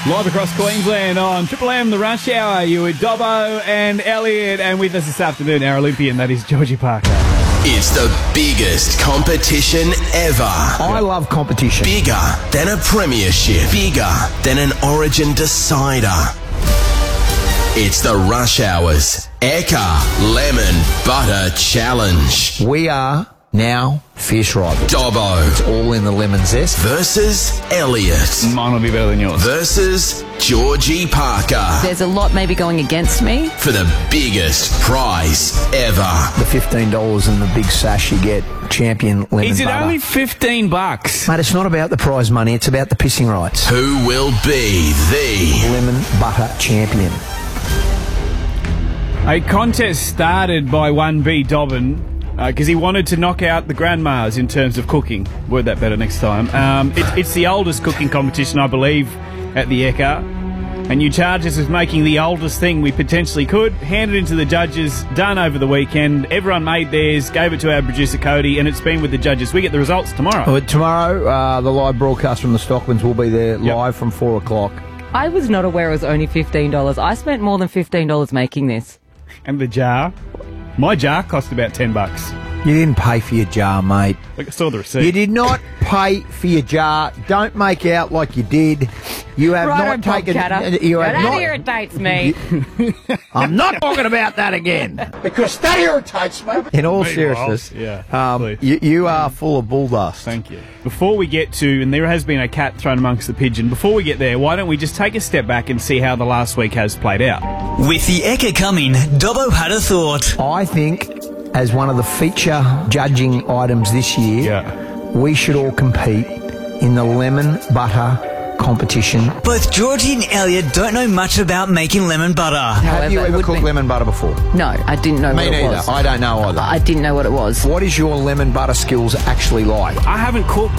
Live across Queensland on Triple M, the Rush Hour. You with Dobbo and Elliot, and with us this afternoon, our Olympian, that is Georgie Parker. It's the biggest competition ever. I love competition. Bigger than a premiership. Bigger than an Origin decider. It's the Rush Hour's Ekka Lemon Butter Challenge. We are now fierce rivals. Dobbo. It's all in the lemon zest. Versus Elliot. Mine will be better than yours. Versus Georgie Parker. There's a lot maybe going against me. For the biggest prize ever. The $15 and the big sash you get, champion lemon Is it butter. only $15? Mate, it's not about the prize money, it's about the pissing rights. Who will be the Lemon butter champion. A contest started by 1B Dobbin because he wanted to knock out the grandmas in terms of cooking. Word that better next time. It's the oldest cooking competition, I believe, at the Ekka. And you charge us as making the oldest thing we potentially could. Handed into the judges, done over the weekend. Everyone made theirs, gave it to our producer Cody, and it's been with the judges. We get the results tomorrow. Well, tomorrow, the live broadcast from the Stockmans will be there live from 4 o'clock. I was not aware it was only $15. I spent more than $15 making this. And the jar. My jar cost about $10. You didn't pay for your jar, mate. Look, I saw the receipt. You did not pay for your jar. Don't make out like you did. You have Right, not taken. You have not irritates me. I'm not talking about that again. Because that irritates me. In all Meanwhile, seriousness, please. you are full of bull dust. Thank you. Before we get to, and there has been a cat thrown amongst the pigeon, before we get there, why don't we just take a step back and see how the last week has played out? With the Ekka coming, Dobbo had a thought. I think, as one of the feature judging items this year, we should all compete in the lemon butter competition. Both Georgie and Elliot don't know much about making lemon butter. Have you ever cooked lemon butter before? No, I didn't know what Me it neither. was. I don't know either. I didn't know what it was. What is your lemon butter skills actually like? I haven't cooked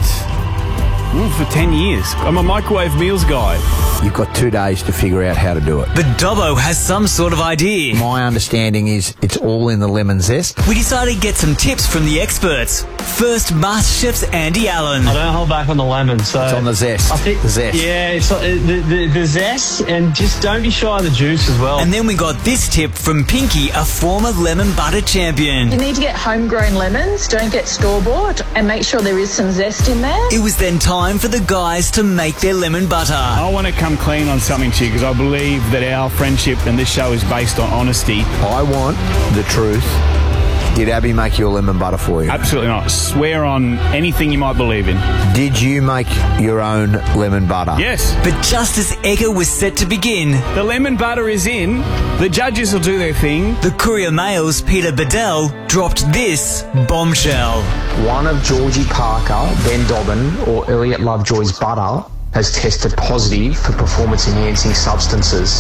for 10 years. I'm a microwave meals guy. You've got 2 days to figure out how to do it. But Dobbo has some sort of idea. My understanding is it's all in the lemon zest. We decided to get some tips from the experts. First, MasterChef's Andy Allen. I don't hold back on the lemon, so It's on the zest. I think the zest. Yeah, it's the zest, and just don't be shy of the juice as well. And then we got this tip from Pinky, a former lemon butter champion. You need to get homegrown lemons, don't get store-bought, and make sure there is some zest in there. It was then time for the guys to make their lemon butter. I want to come clean on something to you because I believe that our friendship and this show is based on honesty. I want the truth. Did Abby make your lemon butter for you? Absolutely not. Swear on anything you might believe in. Did you make your own lemon butter? Yes. But just as Ekka was set to begin, The lemon butter is in. The judges will do their thing. the Courier Mail's Peter Bedell dropped this bombshell. One of Georgie Parker, Ben Dobbin, or Elliot Lovejoy's butter has tested positive for performance-enhancing substances.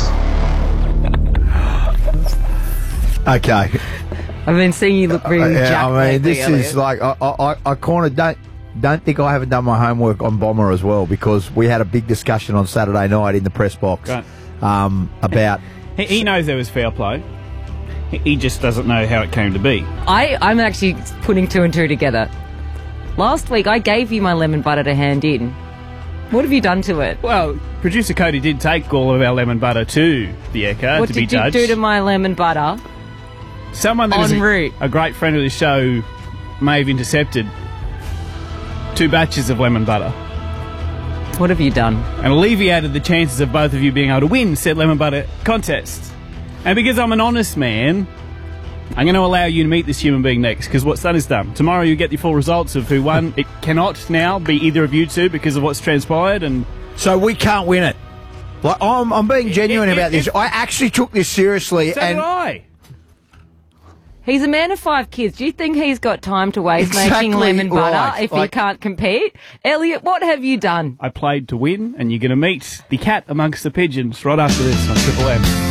Okay. I've been seeing you look really jacked I mean, lately, this Elliot. is like I kind of don't think I haven't done my homework on Bomber as well, because we had a big discussion on Saturday night in the press box about. He knows there was foul play. He just doesn't know how it came to be. I'm actually putting two and two together. Last week, I gave you my lemon butter to hand in. What have you done to it? Well, producer Cody did take all of our lemon butter to the Ekka What to be did you judged. do to my lemon butter? Someone that is en route? a great friend of the show may have intercepted 2 batches of lemon butter What have you done? and alleviated the chances of both of you being able to win said lemon butter contest. And because I'm an honest man, I'm going to allow you to meet this human being next, because what's done is done. Tomorrow you get the full results of who won. It cannot now be either of you two because of what's transpired. And So we can't win it. Like I'm being genuine about this. I actually took this seriously, so and did I. He's a man of 5 kids. Do you think he's got time to waste Exactly making lemon butter right. if he Like- can't compete? Elliot, what have you done? I played to win, and you're going to meet the cat amongst the pigeons right after this on Triple M.